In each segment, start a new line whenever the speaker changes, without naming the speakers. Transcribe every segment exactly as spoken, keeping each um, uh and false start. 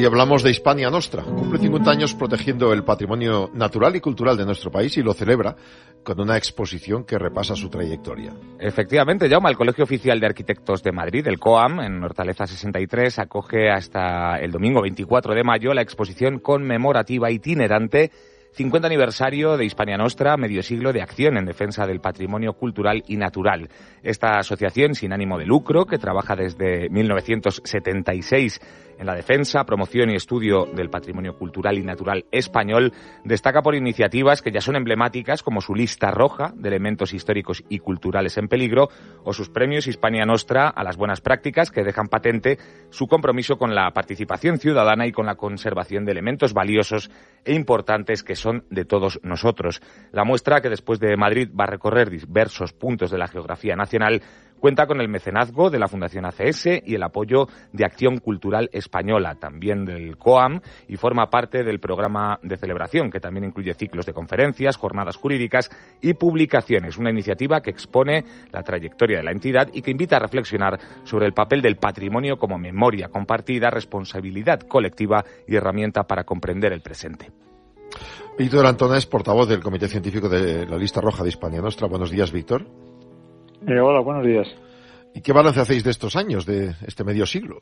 Y hablamos de Hispania Nostra. Cumple cincuenta años protegiendo el patrimonio natural y cultural de nuestro país y lo celebra con una exposición que repasa su trayectoria.
Efectivamente, Jaume, el Colegio Oficial de Arquitectos de Madrid, el COAM, en Hortaleza sesenta y tres, acoge hasta el domingo veinticuatro de mayo la exposición conmemorativa itinerante cincuenta aniversario de Hispania Nostra, medio siglo de acción en defensa del patrimonio cultural y natural. Esta asociación sin ánimo de lucro, que trabaja desde mil novecientos setenta y seis en la defensa, promoción y estudio del patrimonio cultural y natural español, destaca por iniciativas que ya son emblemáticas, como su lista roja de elementos históricos y culturales en peligro, o sus premios Hispania Nostra a las buenas prácticas, que dejan patente su compromiso con la participación ciudadana y con la conservación de elementos valiosos e importantes que son de todos nosotros. La muestra, que después de Madrid va a recorrer diversos puntos de la geografía nacional, cuenta con el mecenazgo de la Fundación A C S y el apoyo de Acción Cultural Española, también del COAM, y forma parte del programa de celebración, que también incluye ciclos de conferencias, jornadas jurídicas y publicaciones. Una iniciativa que expone la trayectoria de la entidad y que invita a reflexionar sobre el papel del patrimonio como memoria compartida, responsabilidad colectiva y herramienta para comprender el presente.
Víctor Antona es portavoz del Comité Científico de la Lista Roja de Hispania Nostra. Buenos días, Víctor.
Eh, hola, buenos días.
¿Y qué balance hacéis de estos años, de este medio siglo?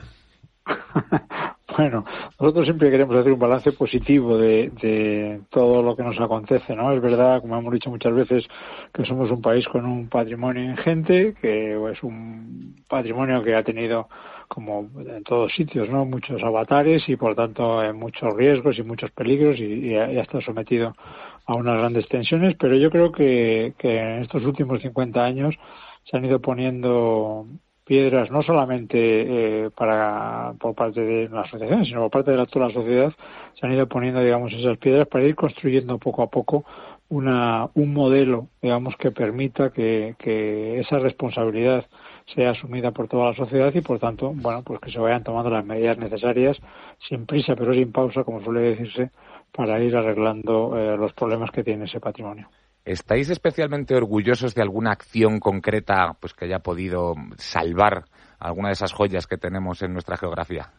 Bueno, nosotros siempre queremos hacer un balance positivo de, de todo lo que nos acontece, ¿no? Es verdad, como hemos dicho muchas veces, que somos un país con un patrimonio ingente, que es un patrimonio que ha tenido, como en todos sitios, ¿no?, muchos avatares y, por tanto, eh, muchos riesgos y muchos peligros, y, y ya está sometido a unas grandes tensiones, pero yo creo que, que en estos últimos cincuenta años se han ido poniendo piedras, no solamente eh, para por parte de la asociación, sino por parte de la, toda la sociedad, se han ido poniendo, digamos, esas piedras para ir construyendo poco a poco una un modelo, digamos, que permita que, que esa responsabilidad sea asumida por toda la sociedad y, por tanto, bueno, pues que se vayan tomando las medidas necesarias, sin prisa pero sin pausa, como suele decirse, para ir arreglando eh, los problemas que tiene ese patrimonio.
¿Estáis especialmente orgullosos de alguna acción concreta, pues, que haya podido salvar alguna de esas joyas que tenemos en nuestra geografía?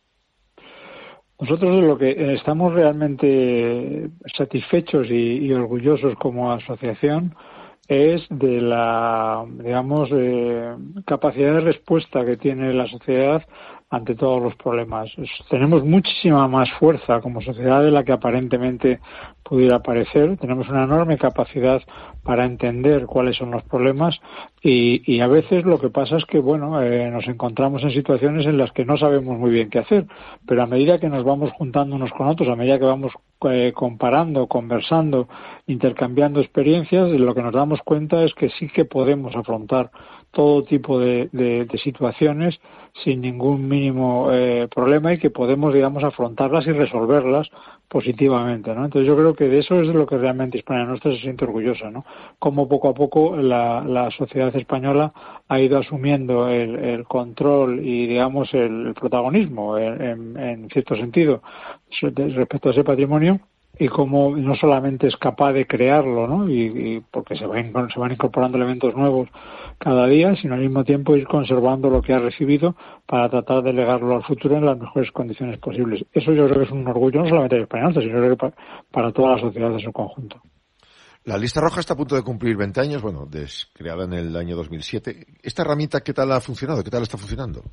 Nosotros de lo que estamos realmente satisfechos y, y orgullosos como asociación es de la, digamos, eh, capacidad de respuesta que tiene la sociedad ante todos los problemas. Tenemos muchísima más fuerza como sociedad de la que aparentemente pudiera parecer. Tenemos una enorme capacidad para entender cuáles son los problemas y, y a veces lo que pasa es que, bueno, eh, nos encontramos en situaciones en las que no sabemos muy bien qué hacer, pero a medida que nos vamos juntando unos con otros, a medida que vamos eh, comparando, conversando, intercambiando experiencias, lo que nos damos cuenta es que sí que podemos afrontar todo tipo de, de, de situaciones sin ningún mínimo eh, problema y que podemos, digamos, afrontarlas y resolverlas positivamente, ¿no? Entonces yo creo que de eso es de lo que realmente Hispania Nostra se siente orgullosa, ¿no? Cómo poco a poco la, la sociedad española ha ido asumiendo el, el control y, digamos, el, el protagonismo en, en, en cierto sentido respecto a ese patrimonio, y cómo no solamente es capaz de crearlo, ¿no?, y, y porque se van, se van incorporando elementos nuevos cada día, sino al mismo tiempo ir conservando lo que ha recibido para tratar de legarlo al futuro en las mejores condiciones posibles. Eso yo creo que es un orgullo no solamente de Hispania Nostra, sino creo que para, para toda la sociedad en su conjunto.
La Lista Roja está a punto de cumplir veinte años, bueno, des, creada en el año dos mil siete. ¿Esta herramienta qué tal ha funcionado? ¿Qué tal está funcionando?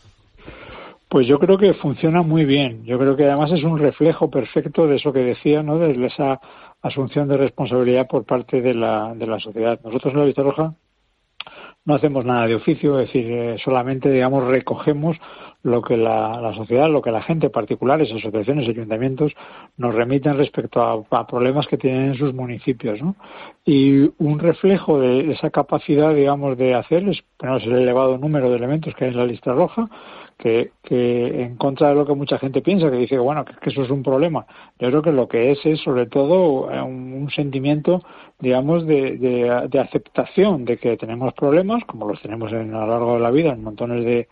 Pues yo creo que funciona muy bien. Yo creo que además es un reflejo perfecto de eso que decía, ¿no?, de esa asunción de responsabilidad por parte de la, de la sociedad. Nosotros en la Lista Roja no hacemos nada de oficio, es decir, eh, solamente, digamos, recogemos lo que la, la sociedad, lo que la gente, particulares, asociaciones, ayuntamientos, nos remiten respecto a, a problemas que tienen en sus municipios, ¿no? Y un reflejo de esa capacidad, digamos, de hacer es, bueno, es el elevado número de elementos que hay en la Lista Roja, que, que en contra de lo que mucha gente piensa, que dice, bueno, que, que eso es un problema. Yo creo que lo que es es, sobre todo, un, un sentimiento, digamos, de, de, de aceptación de que tenemos problemas, como los tenemos en, a lo largo de la vida, en montones de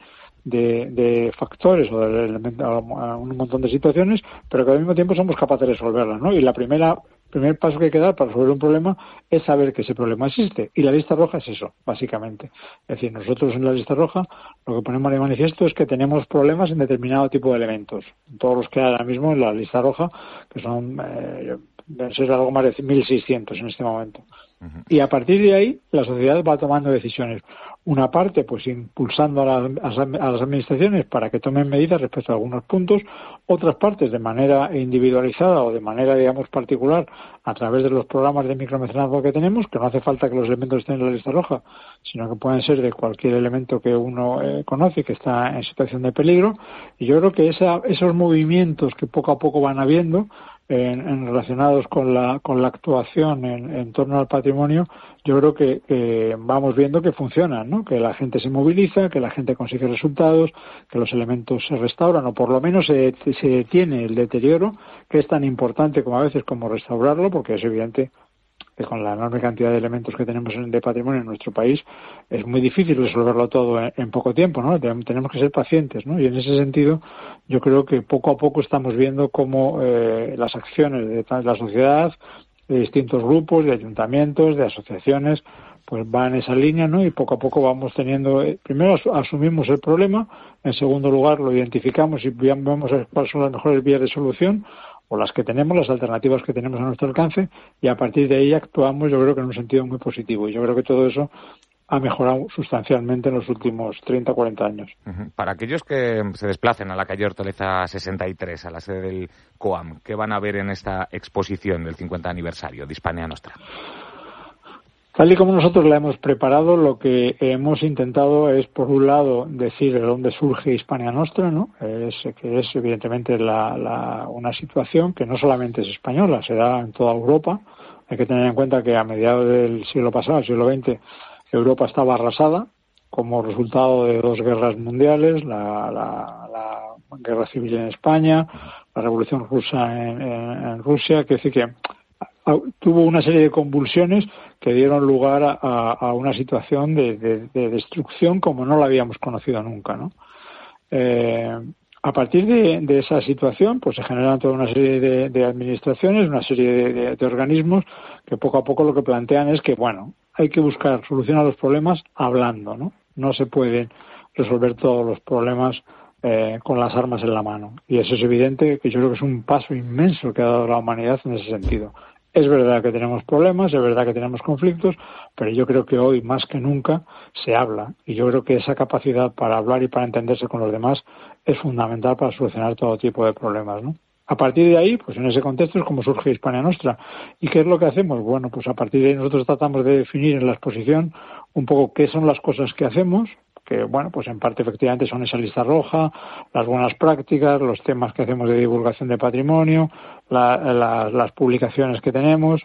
de, de factores o de elementos, a un montón de situaciones, pero que al mismo tiempo somos capaces de resolverlas, ¿no? Y la primera El primer paso que hay que dar para resolver un problema es saber que ese problema existe. Y la lista roja es eso, básicamente. Es decir, nosotros en la lista roja lo que ponemos de manifiesto es que tenemos problemas en determinado tipo de elementos. Todos los que hay ahora mismo en la lista roja, que son, eh, deben ser algo más de mil seiscientos en este momento. Uh-huh. Y a partir de ahí, la sociedad va tomando decisiones. Una parte, pues impulsando a, la, a las administraciones para que tomen medidas respecto a algunos puntos, otras partes de manera individualizada o de manera, digamos, particular, a través de los programas de micromecenazgo que tenemos, que no hace falta que los elementos estén en la lista roja, sino que pueden ser de cualquier elemento que uno eh, conoce que está en situación de peligro. Y yo creo que esa, esos movimientos que poco a poco van habiendo, En, en relacionados con la con la actuación en, en torno al patrimonio, yo creo que, que vamos viendo que funcionan, ¿no? Que la gente se moviliza, que la gente consigue resultados, que los elementos se restauran o por lo menos se, se detiene el deterioro, que es tan importante como a veces como restaurarlo, porque es evidente que con la enorme cantidad de elementos que tenemos de patrimonio en nuestro país es muy difícil resolverlo todo en, en poco tiempo, ¿no? Tenemos que ser pacientes, ¿no? Y en ese sentido yo creo que poco a poco estamos viendo cómo eh, las acciones de la sociedad, de distintos grupos, de ayuntamientos, de asociaciones, pues van en esa línea, ¿no? Y poco a poco vamos teniendo, eh, primero asumimos el problema, en segundo lugar lo identificamos y vemos cuáles son las mejores vías de solución, o las que tenemos, las alternativas que tenemos a nuestro alcance, y a partir de ahí actuamos, yo creo que en un sentido muy positivo. Y yo creo que todo eso ha mejorado sustancialmente en los últimos treinta o cuarenta años.
Uh-huh. Para aquellos que se desplacen a la calle Hortaleza sesenta y tres, a la sede del COAM, ¿qué van a ver en esta exposición del cincuenta aniversario de Hispania Nostra?
Tal y como nosotros la hemos preparado, lo que hemos intentado es, por un lado, decir de dónde surge Hispania Nostra, ¿no? Es, que es evidentemente la, la, una situación que no solamente es española, se da en toda Europa. Hay que tener en cuenta que a mediados del siglo pasado, el siglo veinte, Europa estaba arrasada como resultado de dos guerras mundiales, la, la, la guerra civil en España, la revolución rusa en, en, en Rusia, que decir que tuvo una serie de convulsiones que dieron lugar a, a, a una situación de, de, de destrucción como no la habíamos conocido nunca, ¿no? Eh, a partir de, de esa situación, pues se generan toda una serie de, de administraciones, una serie de, de, de organismos que poco a poco lo que plantean es que, bueno, hay que buscar solución a los problemas hablando, ¿no? No se pueden resolver todos los problemas eh, con las armas en la mano. Y eso es evidente que yo creo que es un paso inmenso que ha dado la humanidad en ese sentido. Es verdad que tenemos problemas, es verdad que tenemos conflictos, pero yo creo que hoy más que nunca se habla. Y yo creo que esa capacidad para hablar y para entenderse con los demás es fundamental para solucionar todo tipo de problemas, ¿no? A partir de ahí, pues en ese contexto es como surge Hispania Nostra. ¿Y qué es lo que hacemos? Bueno, pues a partir de ahí nosotros tratamos de definir en la exposición un poco qué son las cosas que hacemos, que, bueno, pues en parte efectivamente son esa lista roja, las buenas prácticas, los temas que hacemos de divulgación de patrimonio, la, la, las publicaciones que tenemos,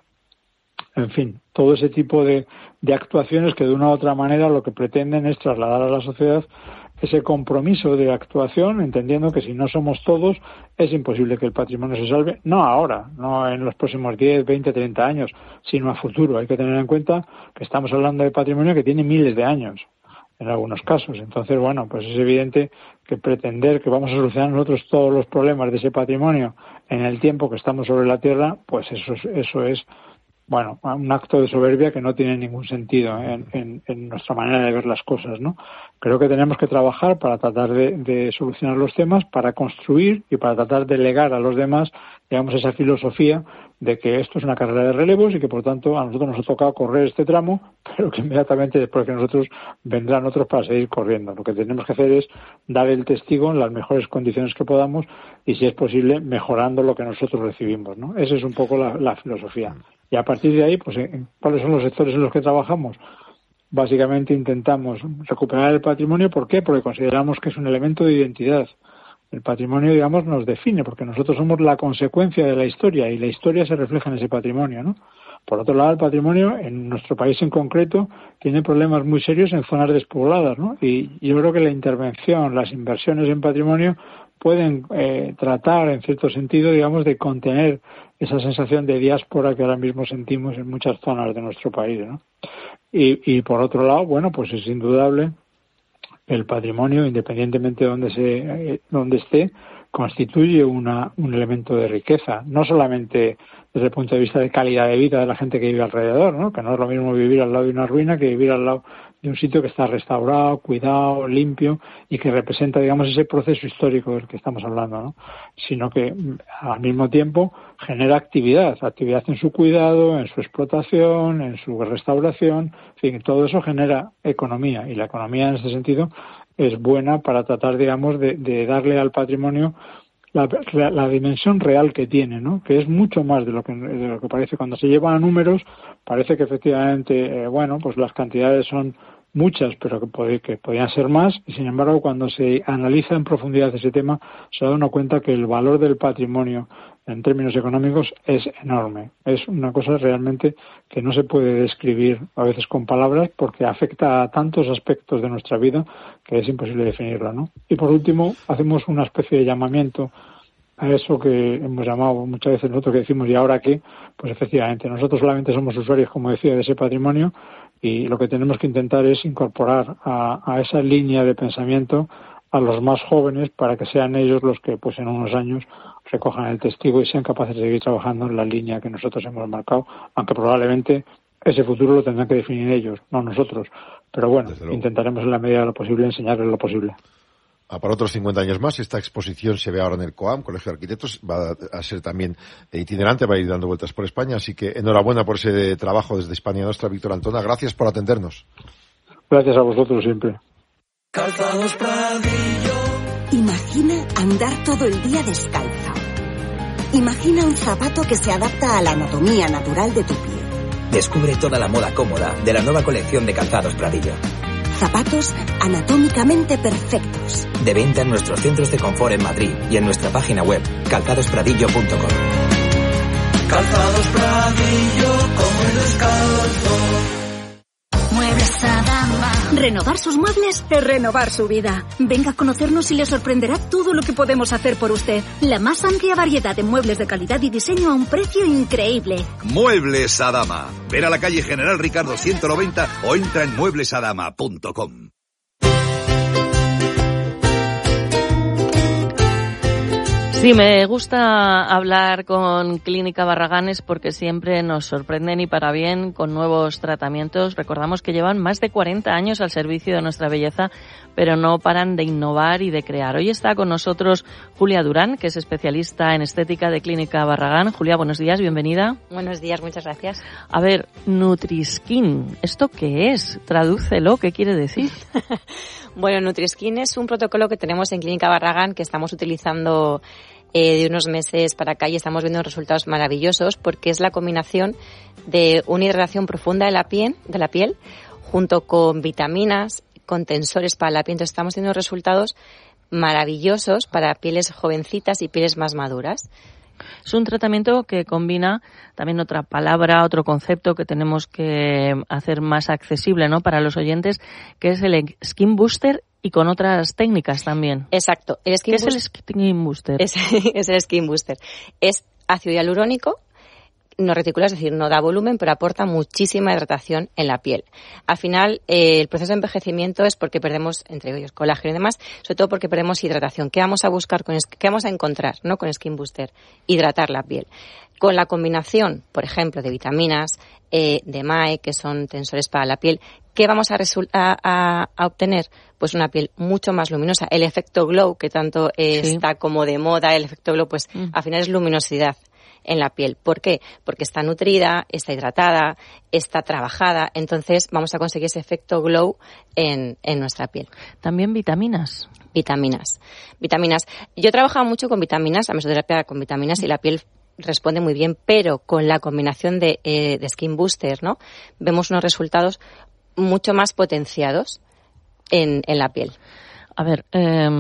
en fin, todo ese tipo de, de actuaciones que de una u otra manera lo que pretenden es trasladar a la sociedad ese compromiso de actuación, entendiendo que si no somos todos es imposible que el patrimonio se salve, no ahora, no en los próximos diez, veinte, treinta años, sino a futuro. Hay que tener en cuenta que estamos hablando de patrimonio que tiene miles de años en algunos casos. Entonces, bueno, pues es evidente que pretender que vamos a solucionar nosotros todos los problemas de ese patrimonio en el tiempo que estamos sobre la Tierra, pues eso es, eso es bueno, un acto de soberbia que no tiene ningún sentido en, en, en nuestra manera de ver las cosas, ¿no? Creo que tenemos que trabajar para tratar de, de solucionar los temas, para construir y para tratar de legar a los demás, digamos, esa filosofía de que esto es una carrera de relevos y que, por tanto, a nosotros nos ha tocado correr este tramo, pero que inmediatamente después de nosotros vendrán otros para seguir corriendo. Lo que tenemos que hacer es dar el testigo en las mejores condiciones que podamos y, si es posible, mejorando lo que nosotros recibimos, ¿no? Esa es un poco la, la filosofía. Y a partir de ahí, pues, ¿cuáles son los sectores en los que trabajamos? Básicamente intentamos recuperar el patrimonio. ¿Por qué? Porque consideramos que es un elemento de identidad. El patrimonio, digamos, nos define, porque nosotros somos la consecuencia de la historia y la historia se refleja en ese patrimonio, ¿no? Por otro lado, el patrimonio, en nuestro país en concreto, tiene problemas muy serios en zonas despobladas, ¿no? Y yo creo que la intervención, las inversiones en patrimonio pueden eh, tratar, en cierto sentido, digamos, de contener esa sensación de diáspora que ahora mismo sentimos en muchas zonas de nuestro país, ¿no? Y, y por otro lado, bueno, pues es indudable el patrimonio, independientemente de donde se, eh, donde esté, constituye una, un elemento de riqueza, no solamente desde el punto de vista de calidad de vida de la gente que vive alrededor, ¿no? Que no es lo mismo vivir al lado de una ruina que vivir al lado de un sitio que está restaurado, cuidado, limpio y que representa, digamos, ese proceso histórico del que estamos hablando, ¿no? Sino que al mismo tiempo genera actividad, actividad en su cuidado, en su explotación, en su restauración, en fin, todo eso genera economía y la economía en ese sentido es buena para tratar, digamos, de, de darle al patrimonio la, la, la dimensión real que tiene, ¿no? Que es mucho más de lo que, de lo que parece. Cuando se llevan a números, parece que efectivamente, eh, bueno, pues las cantidades son muchas, pero que, pod- que podían ser más, y sin embargo, cuando se analiza en profundidad ese tema, se da uno cuenta que el valor del patrimonio en términos económicos es enorme. Es una cosa realmente que no se puede describir a veces con palabras porque afecta a tantos aspectos de nuestra vida que es imposible definirla, ¿no? Y por último, hacemos una especie de llamamiento a eso que hemos llamado muchas veces nosotros que decimos ¿y ahora qué? Pues efectivamente, nosotros solamente somos usuarios, como decía, de ese patrimonio y lo que tenemos que intentar es incorporar a, a esa línea de pensamiento a los más jóvenes para que sean ellos los que pues en unos años recojan el testigo y sean capaces de seguir trabajando en la línea que nosotros hemos marcado, aunque probablemente ese futuro lo tendrán que definir ellos, no nosotros. Pero bueno, intentaremos en la medida de lo posible enseñarles lo posible.
Ah, para otros cincuenta años más, esta exposición se ve ahora en el COAM, Colegio de Arquitectos, va a ser también itinerante, va a ir dando vueltas por España, así que enhorabuena por ese trabajo desde España Nostra, Víctor Antona, gracias por atendernos.
Gracias a vosotros siempre.
Calzados Pradillo.
Imagina andar todo el día descalzo. Imagina un zapato que se adapta a la anatomía natural de tu pie.
Descubre toda la moda cómoda de la nueva colección de Calzados Pradillo.
Zapatos anatómicamente perfectos.
De venta en nuestros centros de confort en Madrid y en nuestra página web calzados pradillo punto com.
Calzados Pradillo, como el descalzo.
Muebles Adama.
Renovar sus muebles es renovar su vida. Venga a conocernos y le sorprenderá todo lo que podemos hacer por usted. La más amplia variedad de muebles de calidad y diseño a un precio increíble.
Muebles Adama. Ver a la calle General Ricardo ciento noventa o entra en muebles adama punto com.
Sí, me gusta hablar con Clínica Barragán es porque siempre nos sorprenden y para bien con nuevos tratamientos. Recordamos que llevan más de cuarenta años al servicio de nuestra belleza, pero no paran de innovar y de crear. Hoy está con nosotros Julia Durán, que es especialista en estética de Clínica Barragán. Julia, buenos días, bienvenida.
Buenos días, muchas gracias.
A ver, Nutriskin, ¿esto qué es? Tradúcelo, ¿qué quiere decir?
Bueno, Nutriskin es un protocolo que tenemos en Clínica Barragán que estamos utilizando eh, de unos meses para acá y estamos viendo resultados maravillosos porque es la combinación de una hidratación profunda de la piel, de la piel junto con vitaminas, con tensores para la piel. Entonces estamos teniendo resultados maravillosos para pieles jovencitas y pieles más maduras.
Es un tratamiento que combina también otra palabra, otro concepto que tenemos que hacer más accesible, ¿no?, para los oyentes, que es el Skin Booster y con otras técnicas también.
Exacto. El skin
¿Qué
boost-
es el Skin Booster?
Es, es el Skin Booster. Es ácido hialurónico, no reticular, es decir, no da volumen, pero aporta muchísima hidratación en la piel. Al final, eh, el proceso de envejecimiento es porque perdemos, entre ellos, colágeno y demás, sobre todo porque perdemos hidratación. ¿Qué vamos a buscar, con qué vamos a encontrar, ¿no?, con Skin Booster? Hidratar la piel. Con la combinación, por ejemplo, de vitaminas, eh, de M A E, que son tensores para la piel, ¿qué vamos a, resul- a, a, a obtener? Pues una piel mucho más luminosa. El efecto glow, que tanto eh,
Sí.
está como de moda, el efecto glow, pues
Mm.
al final es luminosidad en la piel. ¿Por qué? Porque está nutrida, está hidratada, está trabajada, entonces vamos a conseguir ese efecto glow en, en nuestra piel.
También vitaminas.
Vitaminas. Vitaminas. Yo he trabajado mucho con vitaminas, la mesoterapia con vitaminas y la piel responde muy bien, pero con la combinación de, eh, de Skin Booster, ¿no?, vemos unos resultados mucho más potenciados en, en la piel.
A ver, eh,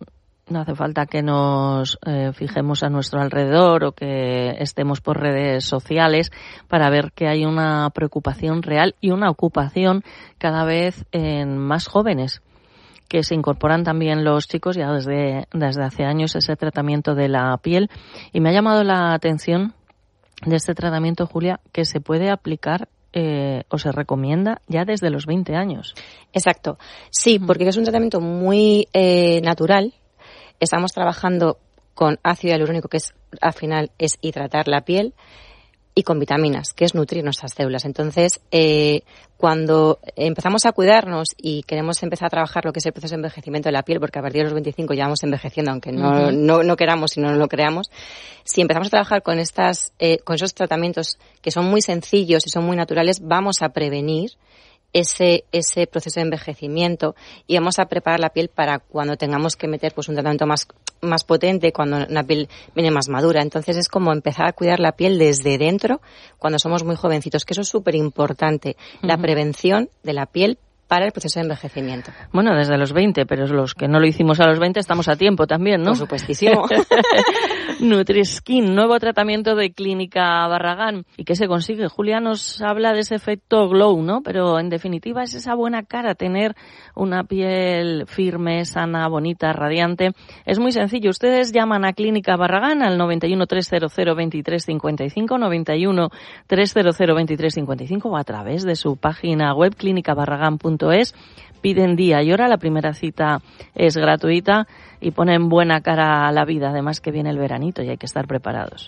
no hace falta que nos eh, fijemos a nuestro alrededor o que estemos por redes sociales para ver que hay una preocupación real y una ocupación cada vez en más jóvenes, que se incorporan también los chicos ya desde, desde hace años ese tratamiento de la piel. Y me ha llamado la atención de este tratamiento, Julia, que se puede aplicar eh, o se recomienda ya desde los veinte años.
Exacto. Sí, porque es un tratamiento muy eh, natural. Estamos trabajando con ácido hialurónico, que es al final es hidratar la piel, y con vitaminas, que es nutrir nuestras células. Entonces, eh, cuando empezamos a cuidarnos y queremos empezar a trabajar lo que es el proceso de envejecimiento de la piel, porque a partir de los veinticinco ya vamos envejeciendo, aunque no, uh-huh. no, no queramos y no lo creamos, si empezamos a trabajar con estas, eh, con esos tratamientos que son muy sencillos y son muy naturales, vamos a prevenir ese ese proceso de envejecimiento y vamos a preparar la piel para cuando tengamos que meter pues un tratamiento más más potente, cuando la piel viene más madura. Entonces es como empezar a cuidar la piel desde dentro cuando somos muy jovencitos, que eso es súper importante, uh-huh. la prevención de la piel para el proceso de envejecimiento.
Bueno, desde los veinte, pero los que no lo hicimos a los veinte estamos a tiempo también, ¿no?
Por supuestísimo.
Nutriskin, nuevo tratamiento de Clínica Barragán. ¿Y qué se consigue? Julia nos habla de ese efecto glow, ¿no? Pero en definitiva es esa buena cara, tener una piel firme, sana, bonita, radiante. Es muy sencillo. Ustedes llaman a Clínica Barragán al noventa y uno, trescientos veintitrés cincuenta y cinco, noventa y uno, trescientos veintitrés cincuenta y cinco o a través de su página web clínica barragán punto es. Piden día y hora, la primera cita es gratuita y ponen buena cara a la vida, además que viene el veranito y hay que estar preparados.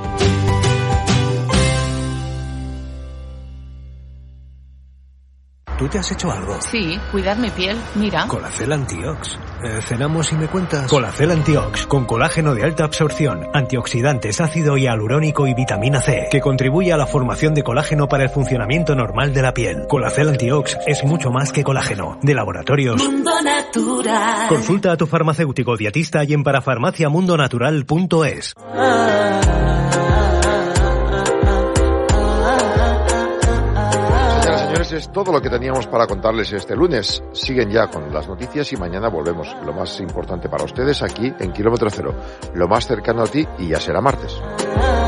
¿Tú te has hecho algo?
Sí, cuidar mi piel, mira.
Colacel Antiox. Eh, cenamos y me cuentas. Colacel Antiox, con colágeno de alta absorción, antioxidantes, ácido hialurónico y vitamina C, que contribuye a la formación de colágeno para el funcionamiento normal de la piel. Colacel Antiox es mucho más que colágeno. De Laboratorios
Mundo Natural.
Consulta a tu farmacéutico dietista y en parafarmacia mundo natural punto es.
Es todo lo que teníamos para contarles este lunes. Siguen ya con las noticias y mañana volvemos. Lo más importante para ustedes aquí en Kilómetro Cero. Lo más cercano a ti y ya será martes.